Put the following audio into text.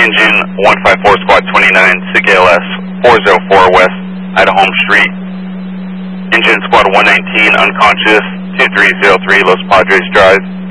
Engine 154 Squad 29, CKLS 404 West Idaho Street. Engine Squad 119 unconscious, 2303 Los Padres Drive.